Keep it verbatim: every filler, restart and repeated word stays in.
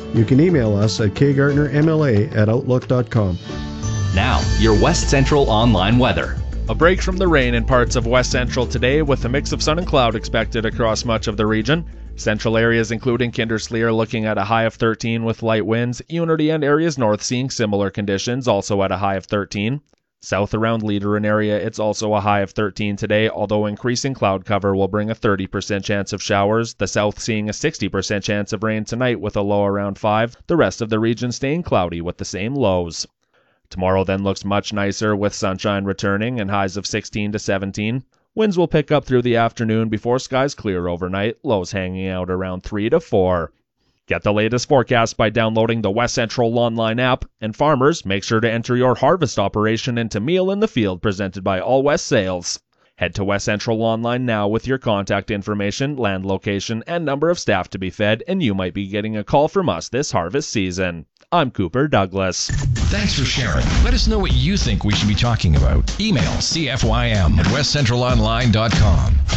You can email us at k gartner m l a at outlook dot com. Now, your West Central Online weather. A break from the rain in parts of West Central today with a mix of sun and cloud expected across much of the region. Central areas including Kindersley are looking at a high of thirteen with light winds. Unity and areas north seeing similar conditions, also at a high of thirteen. South around Leader and area, it's also a high of thirteen today, although increasing cloud cover will bring a thirty percent chance of showers. The south seeing a sixty percent chance of rain tonight with a low around five. The rest of the region staying cloudy with the same lows. Tomorrow then looks much nicer with sunshine returning and highs of sixteen to seventeen. Winds will pick up through the afternoon before skies clear overnight, lows hanging out around three to four. Get the latest forecast by downloading the West Central Online app, and farmers, make sure to enter your harvest operation into Meal in the Field presented by All West Sales. Head to West Central Online now with your contact information, land location, and number of staff to be fed, and you might be getting a call from us this harvest season. I'm Cooper Douglas. Thanks for sharing. Let us know what you think we should be talking about. Email c f y m at west central online dot com.